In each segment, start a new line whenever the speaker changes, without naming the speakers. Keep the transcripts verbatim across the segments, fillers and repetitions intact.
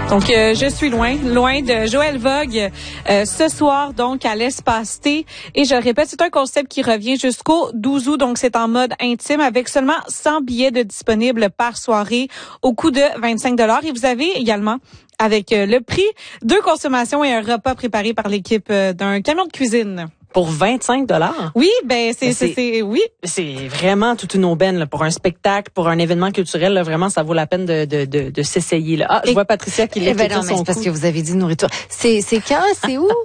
Donc, euh, je suis loin, loin de Joël Vogue euh, ce soir, donc, à l'Espace T. Et je le répète, c'est un concept qui revient jusqu'au douze août, donc c'est en mode intime avec seulement cent billets de disponibles par soirée au coût de vingt-cinq dollars. Et vous avez également, avec euh, le prix, deux consommations et un repas préparé par l'équipe euh, d'un camion de cuisine.
Pour vingt-cinq dollars.
Oui, ben c'est c'est, c'est oui.
C'est vraiment toute une aubaine là, pour un spectacle, pour un événement culturel. Là, vraiment, ça vaut la peine de de de, de s'essayer. Là. Ah, je
Et,
vois Patricia qui
lève
eh ben
non,
son
mais c'est parce que vous avez dit nourriture. C'est c'est quand, c'est où?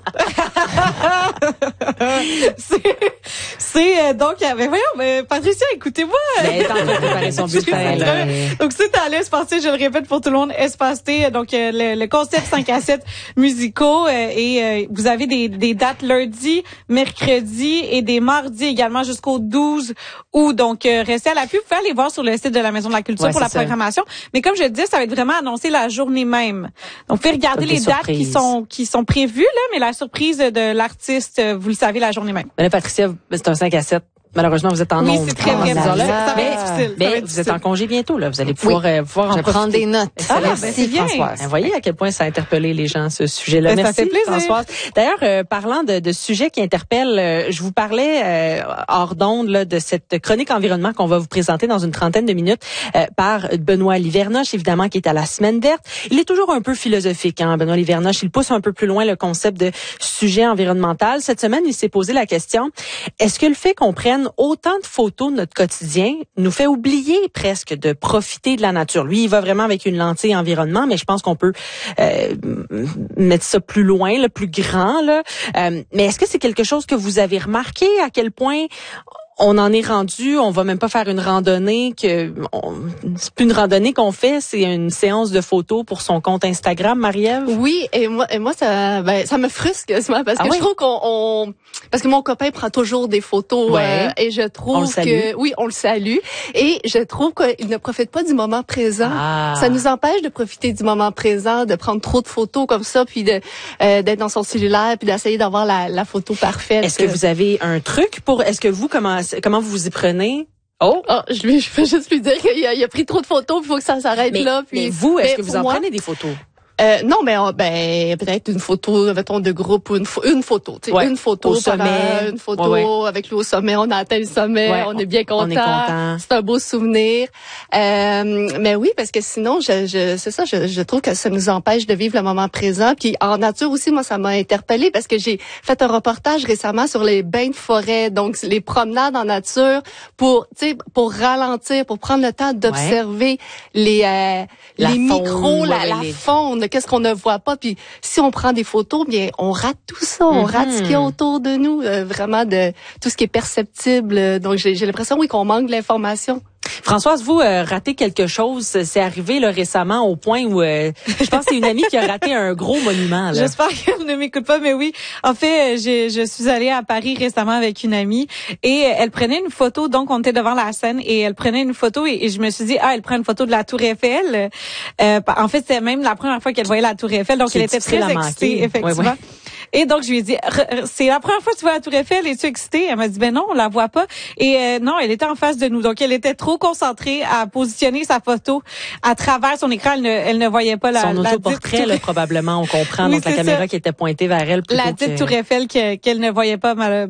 c'est c'est euh, donc avec voyons, mais Patricia, écoutez-moi.
Elle est en train de préparer son bulletin. Là.
Donc c'est à l'Espace T, je le répète pour tout le monde, Espace T. Donc euh, le, le concept cinq à sept musicaux euh, et euh, vous avez des des dates lundi, mercredi et des mardis également jusqu'au douze août. Donc, euh, restez à l'appui. Vous pouvez aller voir sur le site de la Maison de la Culture
ouais,
pour la
ça.
programmation. Mais comme je le disais, ça va être vraiment annoncé la journée même. Donc, vous pouvez regarder les dates qui sont qui sont prévues, là, mais la surprise de l'artiste, vous le savez la journée même.
Mais là, Patricia, c'est un cinq à sept. Malheureusement, vous êtes en
oui,
ondes.
Oui, c'est très vrai.
Ah,
ça,
là,
ça va
mais,
être difficile.
mais
va être
vous
difficile.
êtes en congé bientôt, là. Vous allez pouvoir,
oui.
euh, pouvoir en
Je
profiter.
prendre des notes.
Ah,
merci,
ben, c'est bien.
Françoise.
Vous voyez à quel point ça a interpellé les gens, ce sujet-là.
Ben,
Merci,
ça fait plaisir.
Françoise. D'ailleurs, euh, parlant de, de sujets qui interpellent, euh, je vous parlais euh, hors d'onde là, de cette chronique environnement qu'on va vous présenter dans une trentaine de minutes euh, par Benoît Livernoche, évidemment, qui est à la Semaine verte. Il est toujours un peu philosophique, hein, Benoît Livernoche. Il pousse un peu plus loin le concept de sujet environnemental. Cette semaine, il s'est posé la question, est-ce que le fait qu'on prenne autant de photos de notre quotidien nous fait oublier presque de profiter de la nature? Lui, il va vraiment avec une lentille environnement, mais je pense qu'on peut euh, mettre ça plus loin, là, plus grand. Là. Euh, mais est-ce que c'est quelque chose que vous avez remarqué, à quel point on en est rendu, on va même pas faire une randonnée, que on, c'est plus une randonnée qu'on fait, c'est une séance de photos pour son compte Instagram, Marie-Ève?
Oui, et moi, et moi ça, ben, ça me frustre quasiment parce que ah oui? je trouve qu'on, on, parce que mon copain prend toujours des photos
ouais.
euh, et je trouve que, oui, on le salue et je trouve qu'il ne profite pas du moment présent.
Ah.
Ça nous empêche de profiter du moment présent, de prendre trop de photos comme ça, puis de euh, d'être dans son cellulaire, puis d'essayer d'avoir la, la photo parfaite.
Est-ce que vous avez un truc pour, est-ce que vous comment comment vous vous y prenez?
Oh, oh je lui, je peux juste lui dire qu'il a, il a pris trop de photos, il faut que ça s'arrête
mais,
là. Puis,
mais vous, est-ce
mais
que vous en
moi,
prenez des photos?
Euh, non, mais ben, ben peut-être une photo, mettons, de groupe ou une, une photo, tu sais,
ouais.
une photo,
au sommet,
par, une photo
ouais, ouais.
avec lui au sommet, on a atteint le sommet,
ouais,
on est bien content,
on est content.
C'est un beau souvenir. Euh, mais oui, parce que sinon, je, je c'est ça, je, je trouve que ça nous empêche de vivre le moment présent. Puis en nature aussi, moi, ça m'a interpellée parce que j'ai fait un reportage récemment sur les bains de forêt, donc les promenades en nature pour, tu sais, pour ralentir, pour prendre le temps d'observer ouais. les euh,
la
les
faune,
micros,
ouais,
la,
ouais,
la
les...
faune, qu'est-ce qu'on ne voit pas. Puis si on prend des photos, bien on rate tout ça, on
mm-hmm.
rate ce qu'il y a autour de nous, euh, vraiment de tout ce qui est perceptible. Donc j'ai, j'ai l'impression oui qu'on manque de l'information.
Françoise, vous euh, ratez quelque chose, c'est arrivé là, récemment au point où euh, je pense que c'est une amie qui a raté un gros monument. Là.
J'espère qu'elle ne m'écoute pas, mais oui. En fait, j'ai, je suis allée à Paris récemment avec une amie et elle prenait une photo. Donc, on était devant la scène et elle prenait une photo et, et je me suis dit, ah, elle prend une photo de la Tour Eiffel. Euh, en fait, c'est même la première fois qu'elle voyait la Tour Eiffel, donc
qui
elle était très excitée, effectivement. Ouais, ouais. Et donc, je lui ai dit, c'est la première fois que tu vois la Tour Eiffel, es-tu excitée? Elle m'a dit, ben non, on la voit pas. Et euh, non, elle était en face de nous. Donc, elle était trop concentrée à positionner sa photo à travers son écran. Elle ne, elle ne voyait pas la
son
la
autoportrait, là, probablement, on comprend.
Oui,
donc, la caméra
ça.
qui était pointée vers elle.
La petite
que...
Tour Eiffel que, qu'elle ne voyait pas, malheureusement.